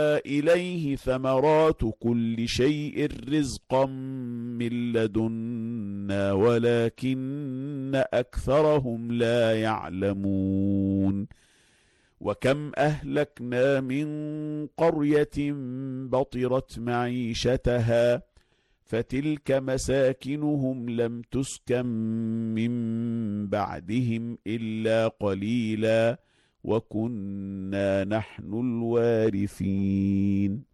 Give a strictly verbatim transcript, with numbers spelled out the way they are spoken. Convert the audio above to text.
إليه ثمرات كل شيء رزقا من لدنا ولكن أكثرهم لا يعلمون وكم أهلكنا من قرية بطرت معيشتها فتلك مساكنهم لم تسكن من بعدهم إلا قليلا وكنا نحن الوارثين